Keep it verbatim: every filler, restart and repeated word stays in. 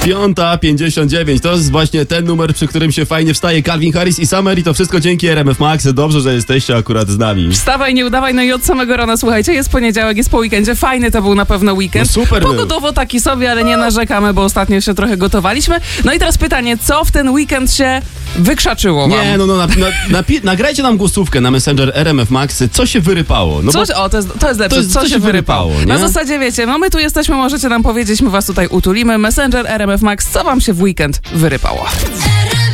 Piąta pięćdziesiąt dziewięć. To jest właśnie ten numer, przy którym się fajnie wstaje. Calvin Harris i Summer i to wszystko dzięki R M F Max. Dobrze, że jesteście akurat z nami. Wstawaj, nie udawaj, no i od samego rana, słuchajcie, jest poniedziałek, jest po weekendzie, fajny to był na pewno weekend. No super Pogodowo był. taki sobie, ale nie narzekamy, bo ostatnio się trochę gotowaliśmy. No i teraz pytanie, co w ten weekend się wykrzaczyło wam? Nie, no, no na, na, napi- nagrajcie nam głosówkę na Messenger R M F Max, co się wyrypało. No Coś, bo o, to jest, to jest lepsze, to jest- co, co się się wyrypało. wyrypało, Na nie? zasadzie, wiecie, no my tu jesteśmy, możecie nam powiedzieć, my was tutaj utulimy. Messenger R M F Max, co wam się w weekend wyrypało?